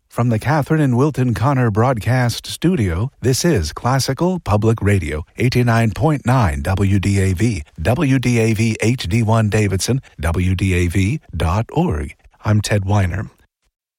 From the Catherine and Wilton Connor Broadcast Studio, this is Classical Public Radio, 89.9 WDAV, WDAV HD1 Davidson, WDAV.org. I'm Ted Weiner.